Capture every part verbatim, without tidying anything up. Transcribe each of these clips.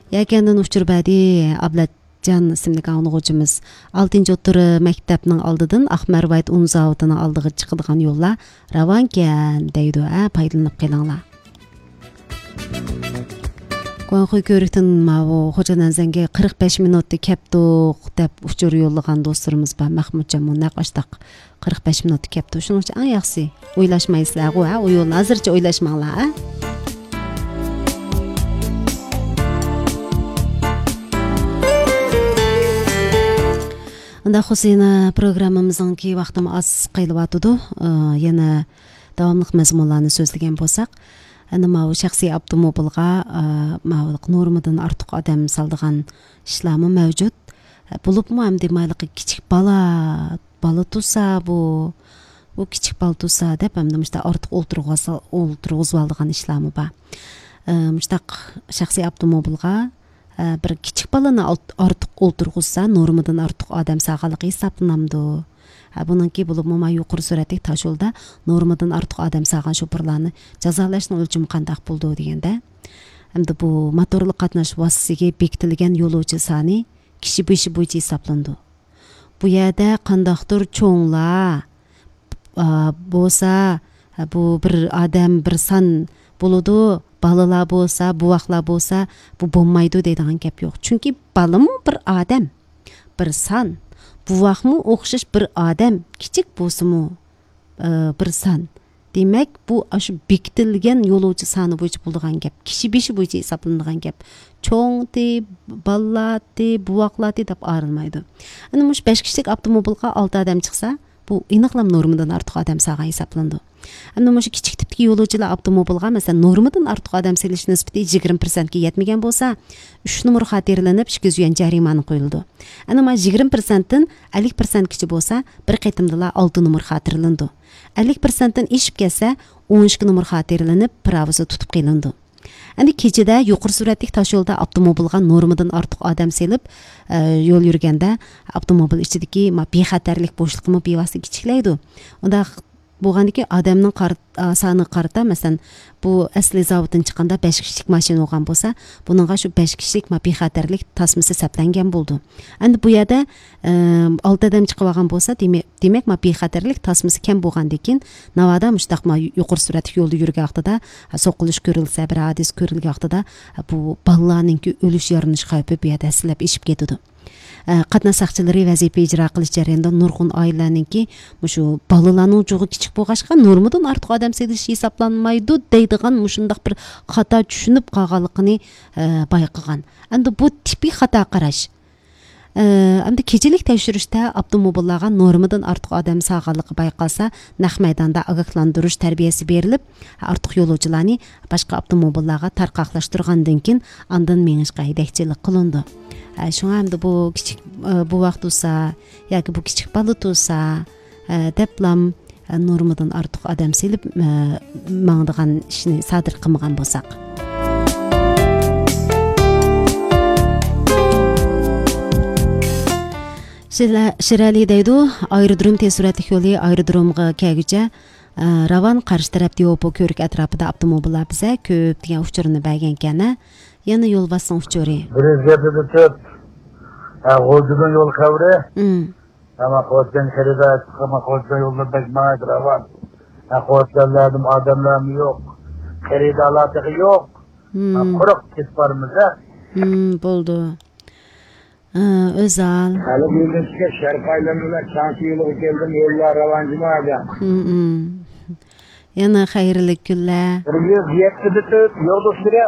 Якендан учур бәди Абладжан исемлик аңлыгычыбыз алтынчы отуры мектептин алдыдан Ахмарбайт un заводунун алдыга чыгылган жолла раван экен дейди, а пайдаланып келиңлар. Коңхой көрүктөн мабу Хожаназанге кырк беш минутты кептук деп учур жоллаган досторубуз бар. Махмутжан мына каштак кырк беш минутты кепту. Шуның үчүн аң жакшы ойлашмайсызлар го, а? Оюлун азырча ойлашмаңлар, а? Анда Хусейна программамыздын ки вактым аз кыйлып атыды. Яна давамлык мазмунларны сөзлөгөн болсак, аны мау шахси автомобилга мау нормадан артык адам салдыган ишламы мавжуд. Булупму эмди майлыкы кичик бала, бала туса бу, бу кичик бала туса деп эмди мышта артык олтургуза, олтургузуп алдыган ишламы бар. Мыштак шахси автомобилга bir kichik balani ortiq o'ltirg'izsa normadan ortiq odam sog'lig'i hisoblanamdi. Buningki bo'lib mama yuqori sur'atli tosh yo'lda normadan ortiq odam sog'gan sho'pirlarni jazolashning o'lchami qanday bo'ldi deganda, hamda bu motorli qatnash vositasiga bekitilgan yo'lovchi soni kishi bashi bo'yicha hisoblandi. Bu yerda qandaqdir cho'nglar bo'lsa, bu bir odam bir son bo'ladi. Balalar bo'lsa, buvaqlar bo'lsa, bu bo'lmaydi deydigan gap yo'q. Chunki balami bir odam, bir son, buvaqmi o'xshash bir odam, kichik bo'lsa-mu bir son. Demak, bu shu bekitilgan yo'lovchi soni bo'yicha bo'ladigan gap, kishi bashi bo'yicha hisoblanadigan gap. Cho'ngti, ballarti, buvaqlarti deb ayrılmaydi. Ana mush besh kishilik avtomobilga olti odam chiqsa, bu aniqlam normadan ortiq odam sog'gan hisoblanadi. Ammo mush kichik tipdagi yo'lovchilar avtomobilga masalan normadan ortiq odam selish nisbati yigirma prosentga yetmagan bo'lsa, uch numar xatirlanib ikki yuz yuan jarimani qo'yildi. Ana ma yigirma prosentdan ellik prosentgacha bo'lsa, bir qaytimda olti numar xatirlandi. ellik prosentdan eshib kelsa, o'n ikki numar xatirlanib, pravosi tutib qilindi. Endi kechida yuqori sur'atli tosh yo'lda avtomobilga normadan ortiq odam selib yo'l yurganda avtomobil ichidagi bexatarlik bo'shliqimi bevosita kichiklaydi. Unda bo'lgandiki odamning soni qarata, masalan, bu asli zavoddan chiqqanda besh kishilik mashina bo'lgan bo'lsa, buningga shu besh kishilik bexatarlik tasmasi saplangan bo'ldi. Endi bu yerda olti odam chiqib olgan bo'lsa, demak, bexatarlik tasmasi kam bo'lgandan keyin navoda mushtaq yuqori sur'atli yo'lda yurgan vaqtida so'qilish ko'rilsa, bir hadis ko'rilgan vaqtida bu bolalarning o'lish yorinish xavfi bu yerda aslab eshib ketadi. Qatnash saqchilari vazifa ijro qilish jarayonida nurg'un oilalarningki shu bolalarning jug'i kichik bo'lg'achqa normadan ortiq odam selish hisoblanmaydi deydigan mushundaq bir xato tushunib qolganligini bayqagan. Endi bu tipik xato qarash. Endi kechilik tekshirishda avtomobillarga normadan ortiq odam sog'ganligi bayqalsa, naq maydonda ogohlantirish tarbiyasi berilib, ortiq yo'lovchilarni boshqa avtomobillarga tarqoqlashtirgandan keyin andan mengishga yetakchilik qilindi. Shunga hamda bu kichik bu vaqt bo'lsa yoki bu kichik bola bo'lsa, deblam normadan ortiq odam selib mangdigan ishni sodir qilmagan bo'lsak. Shirali deydi, aerodrom tez sur'atli yo'li aerodromga kelguncha Ravan qarshi tarafda yo'q ko'rik atrofida avtomobillar biza ko'p degan uchurni bergan ekan. Yana yo'l bossin uchuri. Birinchi tep G'o'jidan yo'l qavri. Ama qo'ygan xirida, ama qo'ygan yo'lda bekmaydi Ravan. Qo'yganlarning odamlari yo'q. Xiridalar yo'q. Quruq ketparmiz. Hmm, bo'ldi. Özal. Hali birinchi sharq aylanmalar chansi yo'liga keldim, yo'llar Ravanjimoga. Hmm. Yana xayrli kunlar. Yettida tut yo'lda sura.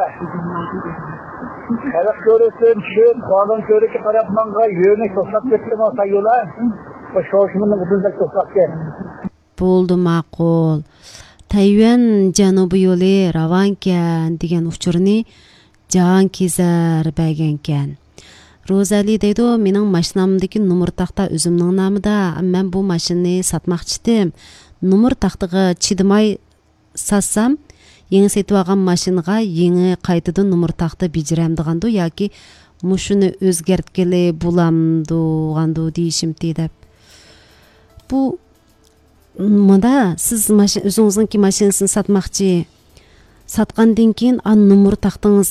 Xalq ko'rsin, tushib, qonun ko'rikka qarab manga yo'lni to'xtab ketdim olsa yo'lar. Bu shoshmani butunda to'xtab ketdi. Bo'ldi, ma'qul. Tayvan janubiy yo'li Ravankan degan uchurni jon kezar bergan ekan. Rozali deydi, mening mashinamdagi numar taxta o'zimning nomida, men bu mashinani sotmoqchi edim. Numar taxtiga chidamay satsam, yangi setib olgan mashinaga yangi qaytadan numar taxta bijiram degandi yoki mushuni o'zgartgili bo'lamdi, g'andu deyishimdi deb. Bu manda siz o'zingizning mashinasini sotmoqchi, sotgandan keyin an numar taxtingiz